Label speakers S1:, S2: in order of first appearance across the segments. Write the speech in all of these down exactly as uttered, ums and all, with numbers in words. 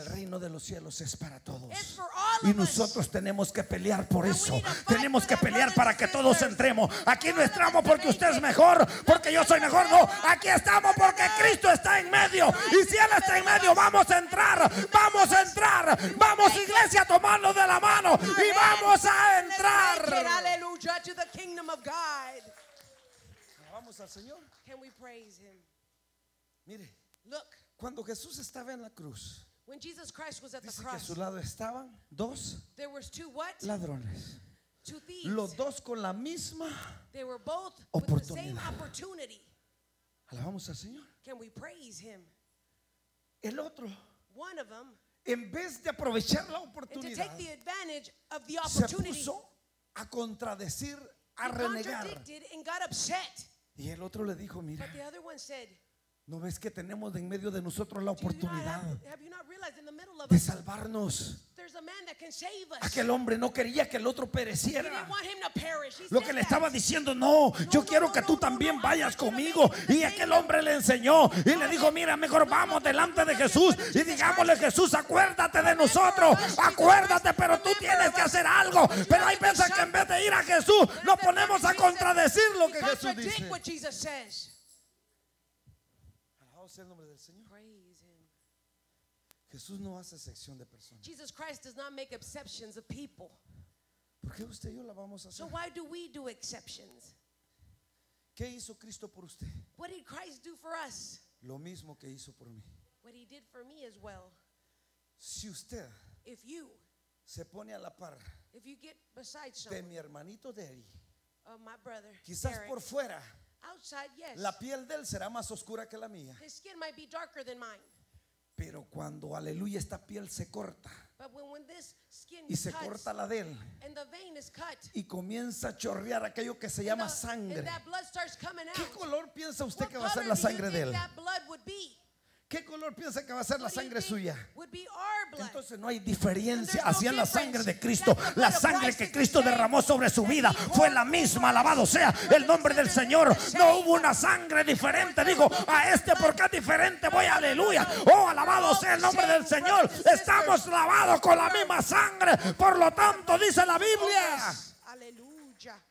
S1: El reino de los cielos es para todos.
S2: It's for all
S1: Y
S2: of us.
S1: nosotros tenemos que pelear por
S2: And we
S1: eso.
S2: need to fight
S1: Tenemos
S2: for
S1: que
S2: that,
S1: pelear
S2: brothers
S1: para
S2: and
S1: que todos
S2: sisters.
S1: entremos. Aquí no
S2: All of
S1: entramos
S2: us
S1: porque
S2: to
S1: usted es
S2: make it.
S1: mejor, porque yo soy
S2: Nothing
S1: mejor.
S2: is
S1: No,
S2: better.
S1: aquí estamos porque Cristo está en medio. Y si Él está en medio, vamos a entrar. Vamos a entrar. Vamos, iglesia, a tomarnos de la mano y vamos a
S2: Let's
S1: entrar.
S2: make it, hallelujah, to the kingdom of God.
S1: Vamos al Señor.
S2: Can we praise him?
S1: Mire,
S2: Look,
S1: cuando Jesús estaba en la cruz,
S2: when Jesus Christ was at the
S1: dice que a
S2: cross,
S1: su lado estaban dos
S2: there was two what?
S1: ladrones.
S2: Two thieves.
S1: Los dos con la misma.
S2: They were both with the same
S1: Oportunidad.
S2: opportunity.
S1: Alabamos al Señor.
S2: Can we praise him?
S1: El otro,
S2: One of them,
S1: en vez de aprovechar la
S2: and to
S1: oportunidad,
S2: take the advantage of the
S1: se
S2: opportunity,
S1: puso a contradecir, a
S2: he
S1: renegar.
S2: contradicted and got upset.
S1: Y el otro le dijo, mira,
S2: But the other one said,
S1: ¿no ves que tenemos de en medio de nosotros la
S2: do you not
S1: oportunidad
S2: have, have you not realized in the middle of
S1: de
S2: us,
S1: salvarnos?
S2: there's a man that can save us.
S1: Aquel hombre no quería que el otro
S2: He
S1: pereciera.
S2: didn't want him to perish. He
S1: Lo
S2: said
S1: que le
S2: that.
S1: estaba diciendo, no, yo
S2: no,
S1: quiero
S2: no,
S1: que
S2: no,
S1: tú
S2: no,
S1: también
S2: no,
S1: vayas
S2: I want you to
S1: conmigo.
S2: make it the
S1: Y
S2: same
S1: aquel
S2: way.
S1: hombre le enseñó y le dijo, mira, mejor vamos delante de Jesús y digámosle, Jesús, acuérdate de nosotros, acuérdate, pero tú tienes que hacer algo. Pero hay veces que en vez de ir a Jesús, nos ponemos a contradecir lo que
S2: We
S1: Jesús
S2: contradict
S1: dice.
S2: what Jesus says.
S1: Alabado sea el nombre del Señor.
S2: Praise him.
S1: Jesús no hace sección de personas.
S2: Jesus Christ does not make exceptions of people.
S1: ¿Por qué usted y yo la vamos a
S2: So
S1: hacer?
S2: why do we do exceptions?
S1: ¿Qué hizo Cristo por usted?
S2: What did Christ do for us?
S1: Lo mismo que hizo por mí.
S2: What he did for me as well.
S1: Si usted
S2: If you,
S1: se pone a la par
S2: if you get beside
S1: de
S2: someone,
S1: mi hermanito Derry,
S2: of my brother,
S1: quizás
S2: Derek,
S1: por fuera
S2: outside, yes,
S1: la piel de él será más oscura que la mía,
S2: his skin might be darker than mine.
S1: pero cuando, aleluya, esta piel se corta
S2: But when, when this skin
S1: y se
S2: cuts
S1: corta la de él
S2: and the vein is cut,
S1: y comienza a chorrear aquello que se
S2: and,
S1: llama
S2: the-
S1: sangre,
S2: and that blood starts coming out,
S1: ¿qué color piensa usted
S2: what
S1: que va a
S2: color
S1: ser la
S2: do you
S1: sangre de
S2: think
S1: él?
S2: that blood would be?
S1: ¿Qué color piensa que va a ser la
S2: What do you
S1: sangre
S2: think
S1: suya?
S2: would be our blood?
S1: Entonces no hay diferencia.
S2: And there's no
S1: Hacían la
S2: difference.
S1: sangre de Cristo.
S2: That's the
S1: La
S2: blood of
S1: sangre
S2: Christ
S1: que
S2: is the
S1: Cristo
S2: same
S1: derramó sobre su
S2: that
S1: vida
S2: he
S1: fue
S2: poured
S1: la
S2: over
S1: misma.
S2: us.
S1: Alabado sea el nombre del Señor. No hubo una sangre diferente. Digo, a este porque es diferente voy, aleluya. Oh, alabado sea el nombre del Señor. Estamos lavados con la misma sangre. Por lo tanto, dice la Biblia
S2: Hallelujah.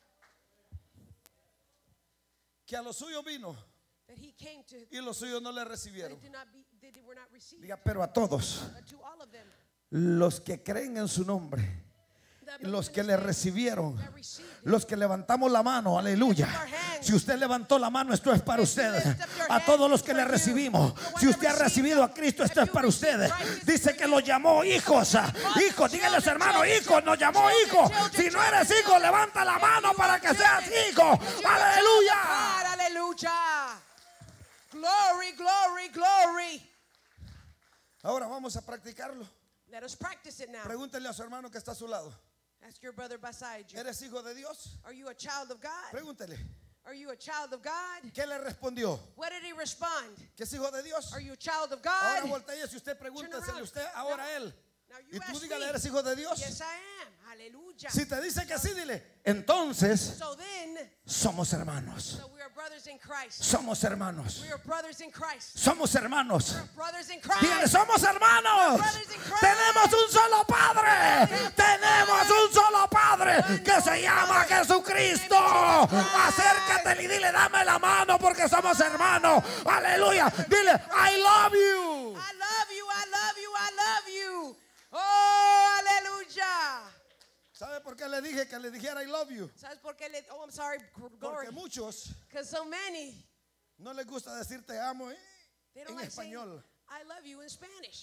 S1: que a los suyos vino
S2: That he came to,
S1: y los suyos no le
S2: they
S1: recibieron.
S2: did not be, they were not received.
S1: Diga, pero a todos
S2: But to all of them,
S1: los que creen en su nombre,
S2: that
S1: los
S2: believe
S1: que
S2: in
S1: le
S2: his name,
S1: recibieron,
S2: that received him.
S1: los que levantamos la mano, aleluya. Si usted levantó la mano, esto es para usted. A todos los que le recibimos, si usted ha recibido a Cristo, esto es para usted. Dice que los llamó hijos. Hijos, díganle a su hermano, hijos, nos llamó hijos. Si no eres hijo, levanta la mano para que seas hijo. Aleluya.
S2: God, hallelujah. Glory, glory, glory.
S1: Ahora vamos a practicarlo.
S2: Let us practice it now.
S1: Pregúntele a su hermano que está a su lado.
S2: Ask your brother beside you.
S1: ¿Eres hijo de Dios?
S2: Are you a child of God?
S1: Pregúntele.
S2: Are you a child of God?
S1: ¿Qué le respondió?
S2: What did he respond?
S1: ¿Que es hijo de Dios?
S2: Are you a child of
S1: Ahora
S2: God?
S1: voltea y usted pregúntesele usted ahora a él.
S2: Now you
S1: Y tú
S2: ask
S1: dígale,
S2: me.
S1: ¿eres hijo de Dios?
S2: Yes, I am. Hallelujah.
S1: Si te dice que sí, dile, entonces
S2: So then,
S1: somos hermanos.
S2: so we are brothers in Christ.
S1: Somos hermanos.
S2: We are brothers in Christ.
S1: Somos hermanos.
S2: We are brothers in
S1: Dígale,
S2: Christ.
S1: somos hermanos. Tenemos un solo Padre. Tenemos un solo Padre que se llama Jesucristo. Acércate y dile, dame la mano porque somos hermanos. Aleluya. Dile, I love you.
S2: I love you, I love you, I love you. Oh, hallelujah.
S1: ¿Sabe por qué le dije que le dijera I love you?
S2: ¿Sabes por qué le, oh, I'm sorry, glory.
S1: Porque muchos
S2: Because so many,
S1: no les gusta decir te amo ¿eh?
S2: they don't
S1: en
S2: like saying,
S1: español.
S2: I love you in Spanish.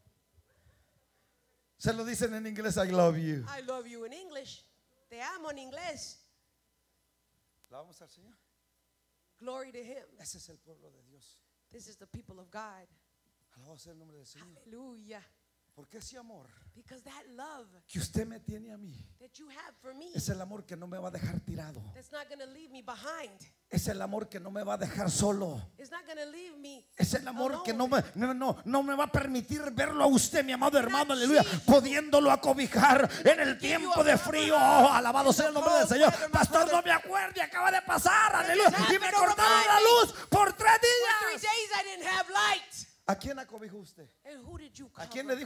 S1: Se lo dicen en inglés, I love you.
S2: I love you in English. Te amo en inglés.
S1: Alabamos al Señor.
S2: Glory to him.
S1: Ese es el pueblo de Dios.
S2: This is the people of God.
S1: Alabado sea el nombre del Señor.
S2: Hallelujah.
S1: Porque ese amor
S2: Because that love
S1: que usted me tiene a mí
S2: that you have for me,
S1: es el amor que no me va a dejar tirado.
S2: that's not going to leave me behind.
S1: Es el amor que no me va a dejar solo.
S2: It's not going to leave me
S1: Es el amor
S2: alone.
S1: que no me, no, no, no me va a permitir verlo a usted, mi amado hermano, aleluya, pudiéndolo acobijar en el tiempo de frío. Oh, alabado sea el nombre del Señor. Pastor, no me acuerdo, acaba de pasar, aleluya. Y me cortaron la luz por tres
S2: For three
S1: días.
S2: days I didn't have light.
S1: ¿A quién acobijó usted?
S2: And who did you
S1: ¿A
S2: cover?
S1: quién le dijo